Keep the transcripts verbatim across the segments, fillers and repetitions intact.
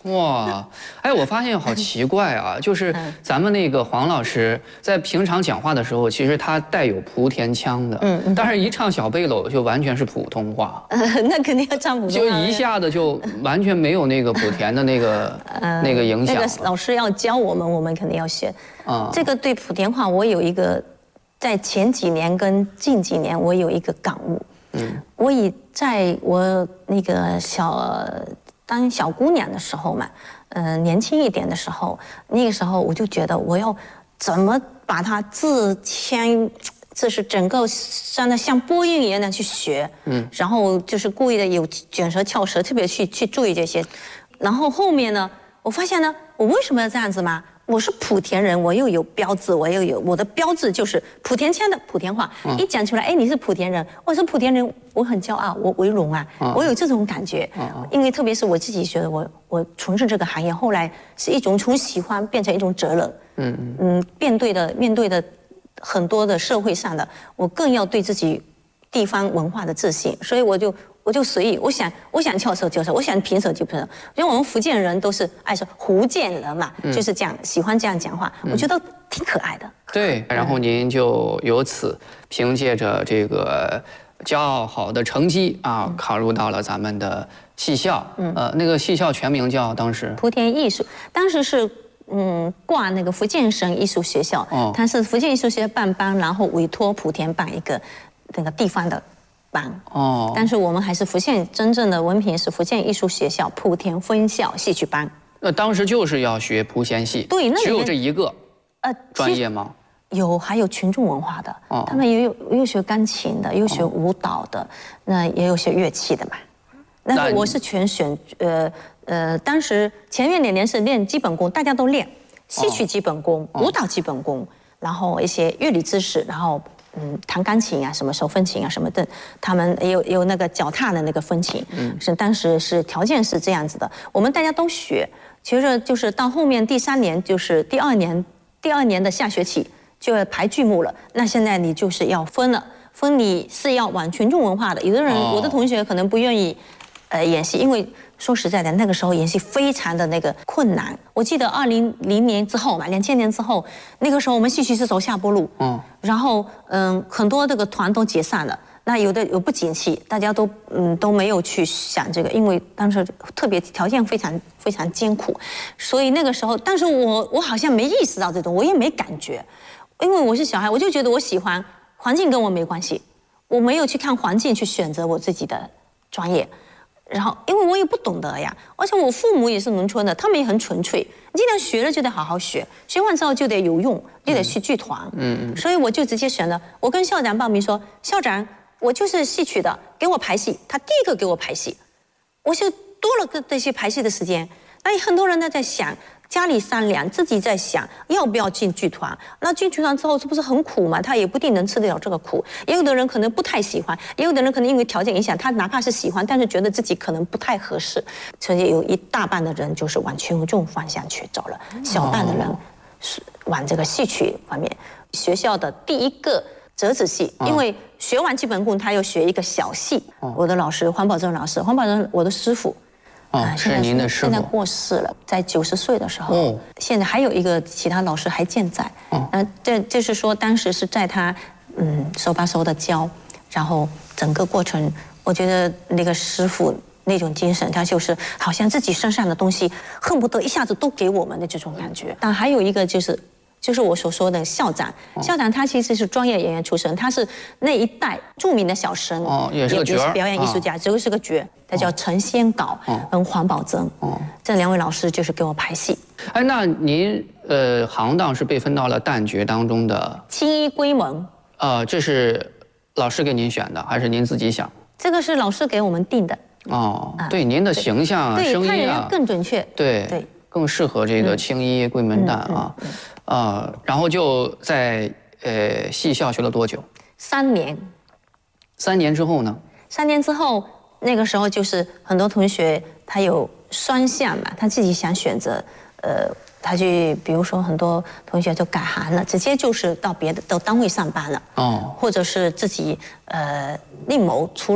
哇，哎，我发现好奇怪啊，就是咱们那个黄老师在平常讲话的时候，其实他带有莆田腔的，嗯嗯，但是一唱小背篓就完全是普通话， 呃，那肯定要唱普通话， 就一下子就完全没有那个莆田的那个那个影响。 那个老师要教我们，我们肯定要学。啊，这个对莆田话，我有一个在前几年跟近几年我有一个感悟。嗯，我以在我那个小。当小姑娘的时候嘛，嗯、呃，年轻一点的时候，那个时候我就觉得我要怎么把它字签，这是整个像那像播音一样的去学，嗯，然后就是故意的有卷舌翘舌，特别去去注意这些，然后后面呢，我发现呢，我为什么要这样子嘛？我是莆田人，我又有标志，我又有我的标志就是莆田腔的莆田话，嗯、一讲出来，哎，你是莆田人，我是莆田人，我很骄傲，我为荣啊，嗯、我有这种感觉，嗯、因为特别是我自己觉得我我从事这个行业，后来是一种从喜欢变成一种责任，嗯嗯嗯，面对的面对的很多的社会上的，我更要对自己地方文化的自信，所以我就。我就随意，我想我想翘舌就翘舌，我想平舌就平舌。因为我们福建人都是爱说福建人嘛，嗯、就是这样喜欢这样讲话，嗯、我觉得挺可爱的。 对，然后您就由此凭借着这个骄傲好的成绩啊，嗯、考入到了咱们的戏校。嗯，呃，那个戏校全名叫当时莆田艺术，当时是嗯挂那个福建省艺术学校，哦，它是福建艺术学校办班，然后委托莆田办一个那个地方的。班哦，但是我们还是福建真正的文凭是福建艺术学校莆田分校戏曲班。 那当时就是要学莆田戏， 对，那只有这一个呃专业吗？ 有，还有群众文化的，哦、他们也有有学钢琴的，有学舞蹈的，哦、那也有学乐器的嘛。那我是全选呃呃，当时前面两年是练基本功，大家都练戏曲基本功、哦、舞蹈基本功，然后一些乐理知识，然后。嗯，弹钢琴啊，什么手风琴啊，什么的，他们也有有那个脚踏的那个风琴，嗯，是当时是条件是这样子的，我们大家都学，其实就是到后面第三年，就是第二年，第二年的下学期就要排剧目了，那现在你就是要分了，分你是要往群众文化的，有的人，哦、我的同学可能不愿意，呃，演戏，因为。说实在的，那个时候演戏非常的那个困难。我记得二零零年之后嘛，两千年之后，那个时候我们戏曲是走下坡路，嗯，然后嗯，很多这个团都解散了。那有的有不景气，大家都嗯都没有去想这个，因为当时特别条件非常非常艰苦，所以那个时候，但是我我好像没意识到这种，我也没感觉，因为我是小孩，我就觉得我喜欢环境跟我没关系，我没有去看环境去选择我自己的专业。然后，因为我也不懂得呀，而且我父母也是农村的，他们也很纯粹。你既然学了，就得好好学，学完之后就得有用，就得去剧团。嗯嗯。所以我就直接选了，我跟校长报名说，校长，我就是戏曲的，给我排戏。他第一个给我排戏，我就多了个这些排戏的时间。那很多人呢在想。家里商量，自己在想要不要进剧团。那进剧团之后，这不是很苦吗？他也不一定能吃得了这个苦。也有的人可能不太喜欢，也有的人可能因为条件影响，他哪怕是喜欢，但是觉得自己可能不太合适。所以有一大半的人就是往群众方向去走了，小半的人是往这个戏曲方面。学校的第一个折子戏，因为学完基本功，他又学一个小戏。我的老师黄宝珍老师，黄宝珍我的师傅。 哦，是您的师傅， 现在过世了，在九十岁的时候。哦，现在还有一个其他老师还健在。哦，那这就是说，当时是在他嗯手把手的教，然后整个过程，我觉得那个师傅那种精神，他就是好像自己身上的东西恨不得一下子都给我们的这种感觉。但还有一个就是。就是我所说的校长，校长他其实是专业演员出身，他是那一代著名的小生， 哦，也是个角儿， 表演艺术家，这个是个角，他叫陈先镐跟黄宝珍，哦，这两位老师就是给我排戏。 哎，那您呃行当是被分到了旦角当中的青衣闺门， 呃，这是老师给您选的，还是您自己想？ 这个是老师给我们定的。哦， 对，您的形象啊，声音啊， 更准确， 对对，更适合这个青衣闺门旦啊。呃，然后就在呃戏校学了多久？ 三年。 三年之后呢？ 三年之后，那个时候就是很多同学他有双向嘛，他自己想选择，呃，他去比如说很多同学就改行了，直接就是到别的到单位上班了，哦，或者是自己呃另谋出路。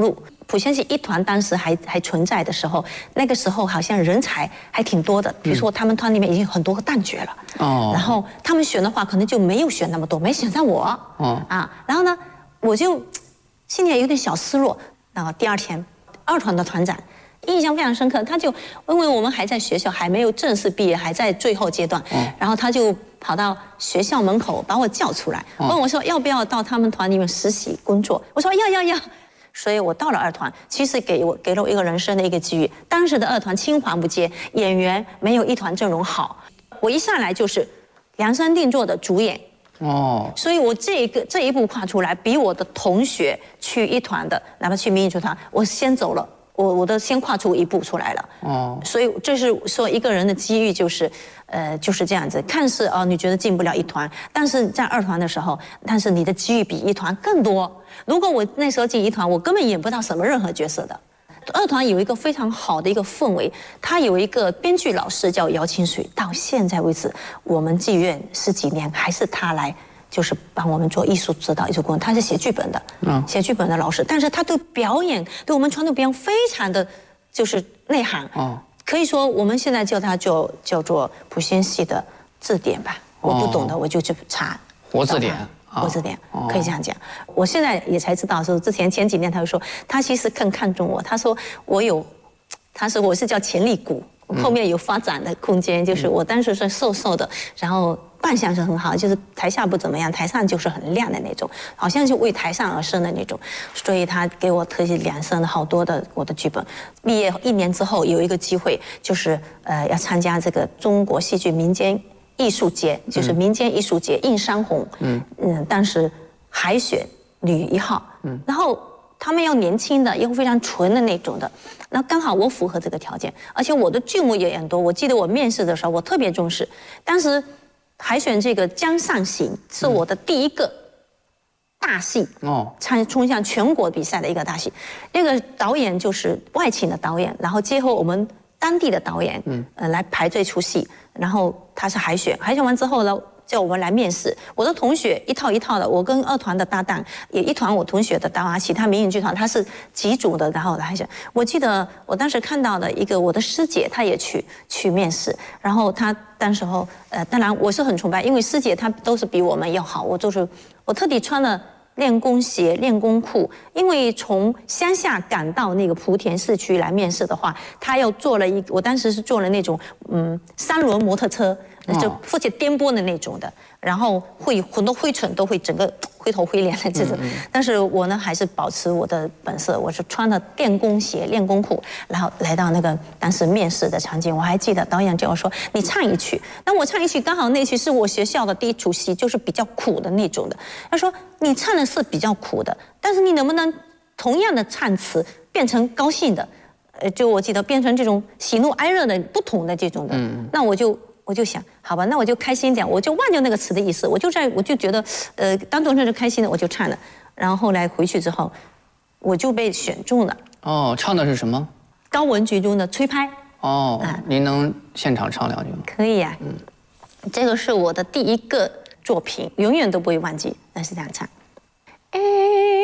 普贤系一团当时还还存在的时候，那个时候好像人才还挺多的，比如说他们团里面已经有很多个旦角了，哦，然后他们选的话可能就没有选那么多，没选上我，哦，啊，然后呢，我就心里有点小失落。然后第二天，二团的团长印象非常深刻，他就因为我们还在学校，还没有正式毕业，还在最后阶段，然后他就跑到学校门口把我叫出来，问我说要不要到他们团里面实习工作，我说要要要。所以我到了二团，其实给我给了我一个人生的一个机遇。当时的二团青黄不接，演员没有一团阵容好。我一上来就是量身定做的主演，哦，所以我这一个这一步跨出来，比我的同学去一团的，哪怕去民艺剧团，我先走了，我我都先跨出一步出来了。哦，所以这是说一个人的机遇就是，呃，就是这样子。看似哦，你觉得进不了一团，但是在二团的时候，但是你的机遇比一团更多。如果我那时候进一团，我根本演不到什么任何角色的。二团有一个非常好的一个氛围，他有一个编剧老师叫姚清水，到现在为止，我们剧院十几年还是他来，就是帮我们做艺术指导、艺术工作。他是写剧本的，嗯，写剧本的老师，但是他对表演，对我们传统表演非常的就是内行，哦，可以说我们现在叫他叫叫做普贤系的字典吧。我不懂的我就去查活字典。 活字典可以这样讲，我现在也才知道，说之前前几年他就说，他其实更看重我，他说我有，他说我是叫潜力股，后面有发展的空间，就是我当时是瘦瘦的，然后扮相是很好，就是台下不怎么样，台上就是很亮的那种，好像就为台上而生的那种，所以他给我特意量身了好多的我的剧本。毕业一年之后有一个机会，就是呃要参加这个中国戏剧民间艺术节，就是民间艺术节映山红，嗯嗯，当时海选女一号，嗯，然后他们要年轻的，又非常纯的那种的，那刚好我符合这个条件，而且我的剧目也很多。我记得我面试的时候，我特别重视，当时海选这个《江上行》是我的第一个大戏哦，参冲向全国比赛的一个大戏，那个导演就是外请的导演，然后结合我们当地的导演，嗯，呃，来排这出戏，然后他是海选，海选完之后呢，叫我们来面试。我的同学一套一套的，我跟二团的搭档也一团我同学的搭档，其他民营剧团他是几组的，然后海选。我记得我当时看到的一个我的师姐，她也去去面试，然后她当时候，呃，当然我是很崇拜，因为师姐她都是比我们要好，我就是我特地穿了练功鞋、练功裤，因为从乡下赶到那个莆田市区来面试的话，他要坐了一，我当时是坐了那种嗯三轮摩托车，就而且颠簸的那种的，然后会很多灰尘都会整个灰头灰脸的这种。但是我呢还是保持我的本色，我是穿了练功鞋、练功裤，然后来到那个当时面试的场景。我还记得导演叫我说：“你唱一曲。”那我唱一曲，刚好那曲是我学校的第一出戏，就是比较苦的那种的。他说：“你唱的是比较苦的，但是你能不能同样的唱词变成高兴的？呃，就我记得变成这种喜怒哀乐的不同的这种的。嗯，那我就我就想，好吧，那我就开心点，我就忘掉那个词的意思，我就在我就觉得，呃，当中是开心的，我就唱了。然后后来回去之后，我就被选中了。 哦，唱的是什么？ 高文剧中的《吹拍》。 哦，啊，您能现场唱两句吗？ 可以呀、啊。嗯，这个是我的第一个作品，永远都不会忘记。那是这样唱。哎。